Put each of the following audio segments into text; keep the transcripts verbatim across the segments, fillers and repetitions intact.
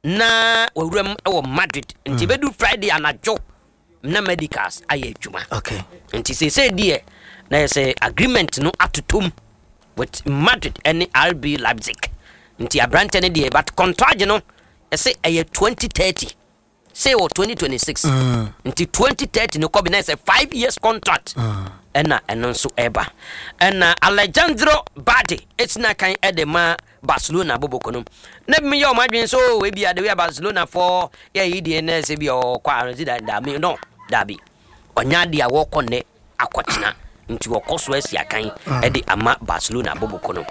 na wawuram e wo Madrid nti bedu Friday anajo na medicals aye adwuma okay nti say say die na say agreement no atotom with Madrid and R B Leipzig nti abrante ne die but contract no e say e twenty thirty say or twenty twenty-six mm. nti twenty thirty no combine say five years contract mm. ena eno nso eba ena Alejandro Balde it's na kan edema Barcelona bobokonom na me yo madwen so we bia de we Barcelona for ya yi de na se bia o kwa anzi da da me no da bi onya de a wo kone akwotena nti wo koso asia kan e de ama Barcelona bobokonom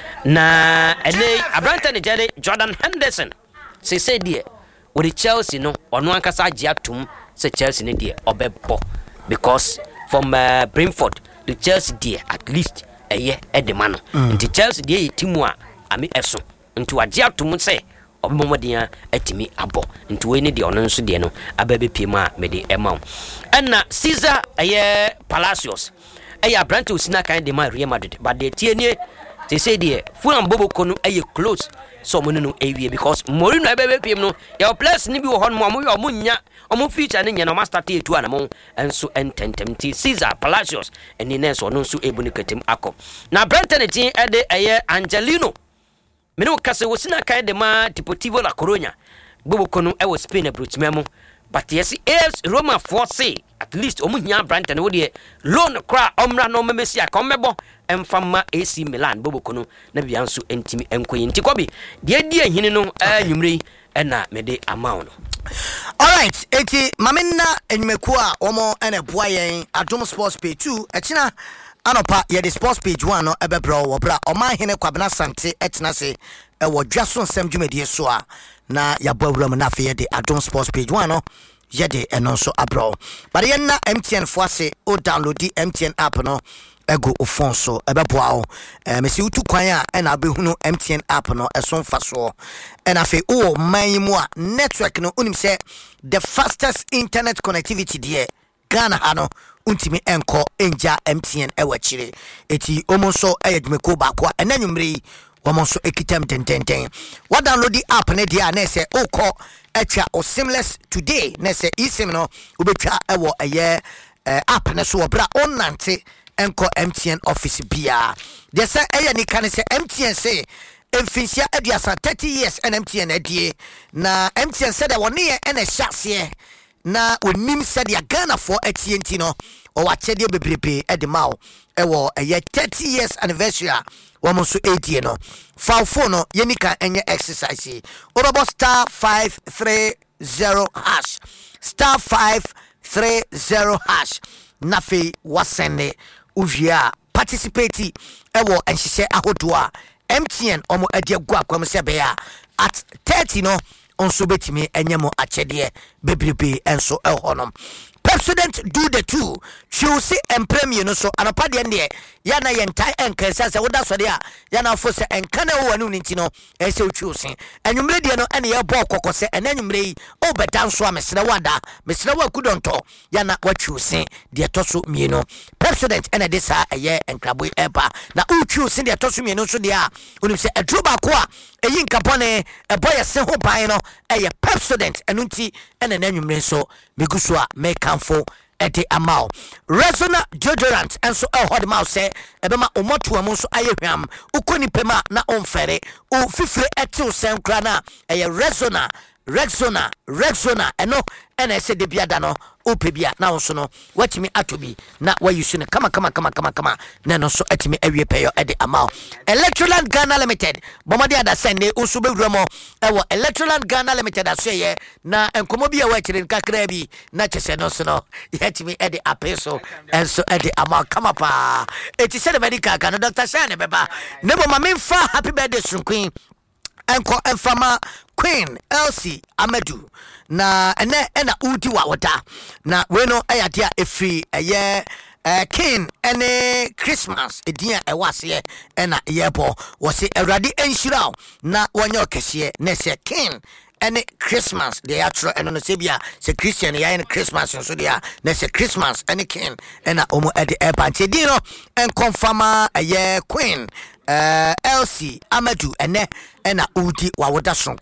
na ene abranta ne jere Jordan Henderson se se de with Chelsea no ono ankasa agi atum se Chelsea ne de obebo because from uh, Brentford the Chelsea de at least a year edema no nti Chelsea de timu a ami eso nti wagye atom se obomodin atimi abo nti we ne de ono nso de no ababe piem a me de ema na Cesar aye Palacios aye abrante osina kan de ma Real Madrid but de tie nie they say de Fulham boboko no aye close so mo no awie because Mourinho ababe piem no your players ni bi wo hon mo mo yo munya omo feature ne nya no master tie tu anamo enso ententem ti Cesar Palacios eni ne so no nso ebuni katem akọ na abrante ne tin ede aye Angelino mene wo kase wo sina kan de ma Deportivo La Coruña boboko no e wo Spain abrotimemo but yes A S Roma force at least omu nya brand ne wo de loan kra omra no memesi aka ommebo emfama A C Milan boboko no na bia nso entimi enkoyi nti kobi de di ahini no anwumre ena mede amount no. All right, eti mamena enmeku a omo ene boa yen Adom Sports page two echina anopa ye the sports page one no ebebro wo bra oma hene kwabena sante etena se e wo dwaso nsem dwumedie so a na yabo awuram na fe de Adom Sports page one no ye de eno so abro but ye na M T N fo ase o download the M T N app no ego o phone so ebeboa o eh mesi utu kwan a e na abehunu M T N app no eso mfa so e na fe o man mu a network no unim se the fastest internet connectivity there Ghana ano untimi enko enja M T N ewachire eti omonso eyadwumeko ba kwa enanwumre womonso ekitam tententen wa download the app ne dia na se okọ etwa o seamless today na se eSIM no ubetwa ewo eye app ne so obra onante enko M T N office bia de se eye ni kan se M T N se emfinsia aduasa thirty years and M T N adie na M T N said that one year and a shase na onim said ya Ghana for A T and T no o wachede bebrebe e de mawo e wo eye thirty years anniversary womo so eighty no fa phone no yenika enye exercise obo star five three zero hash star five three zero hash na fe wasende uvia participate e wo enhye ahodo a M T N omo ade gwa kwam se be ya at thirty no onso betimi enyemo achede bebrebe enso ehonom president do the two choose and premier no so anapa de ne ya na yentai enkansa se woda so de a ya na fo se enkana wo anu nti no e se choose enwumre de no ene ye bo kokose ene enwumre yi o bedan so amesere wada mesere wa kudonto ya na wa choose de toso mieno president ene de sa eye enkrabo eba na o choose de toso mieno so de a onim se edro ba ko a eyi nkapone e boye se ho ban no eye president enu nti ene enwumre so meguso a make for ete amao resona deodorant enso e hot mouth say ebema omoto am so ayehwam ukoni pema na onfere o fifre ete o senkra na eye resona Rexona Rexona eno ene se de biada no opebia na won so no watimi atobi na wayusu ne kama kama kama kama kama na no so atimi awie peyo e de amao Electroland Ghana Limited bomade ada sende usu bewramo ewo Electroland Ghana Limited aseye na enkomo bia wa kire kakra bi na chese no so no yatimi e de apeso enso e de amao kama pa eti se de medical kan Doctor Shane beba nebo mamemfa happy birthday sunqueen enko enfama Queen Elsie Amedu na ene ena udi wa wota na we no ayadia efi eye eh King ene Christmas edian e wase ena yebo wose Awurade enhyira na wonye okese na se King ene Christmas de atro eno no sebia se Christian ya ene Christmas so dia na se Christmas ene King ena omo ede e panche di no en confirma eye Queen Uh, Elsie Amedu ene ena udi wa woda sonko